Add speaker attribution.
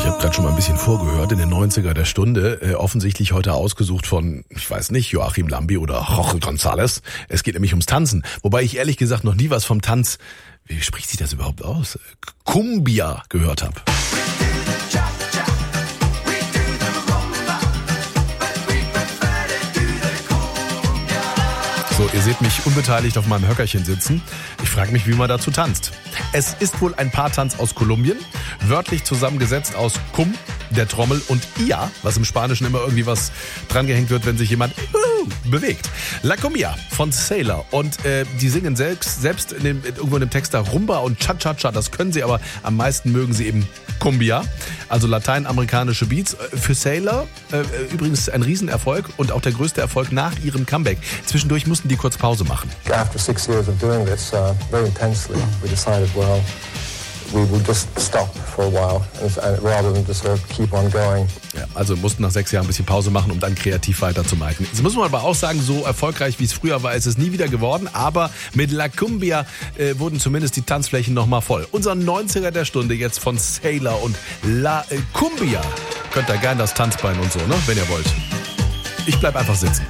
Speaker 1: habe gerade schon mal ein bisschen vorgehört in den 90er der Stunde. Offensichtlich heute ausgesucht von, ich weiß nicht, Joachim Lambi oder Jorge González. Es geht nämlich ums Tanzen. Wobei ich ehrlich gesagt noch nie was vom Tanz, wie spricht sich das überhaupt aus? Cumbia gehört habe. So, ihr seht mich unbeteiligt auf meinem Höckerchen sitzen. Ich frage mich, wie man dazu tanzt. Es ist wohl ein Paartanz aus Kolumbien, wörtlich zusammengesetzt aus cum, der Trommel, und ia, was im Spanischen immer irgendwie was drangehängt wird, wenn sich jemand bewegt. La Cumbia von Sailor. Und die singen selbst irgendwo in dem Text da Rumba und Cha-Cha-Cha. Das können sie, aber am meisten mögen sie eben Cumbia, also lateinamerikanische Beats. Für Sailor übrigens ein Riesenerfolg und auch der größte Erfolg nach ihrem Comeback. Zwischendurch mussten die kurz Pause machen.
Speaker 2: After 6 years of doing this very intensely, we decided, well, we would just stop for a while rather than just sort of keep on going.
Speaker 1: Ja, also mussten nach 6 Jahren ein bisschen Pause machen, um dann kreativ weiterzumachen. Jetzt muss man aber auch sagen, so erfolgreich wie es früher war, ist es nie wieder geworden. Aber mit La Cumbia wurden zumindest die Tanzflächen nochmal voll. Unser 90er der Stunde jetzt von Sailor und La Cumbia. Könnt ihr gerne das Tanzbein und so, ne, wenn ihr wollt. Ich bleib einfach sitzen.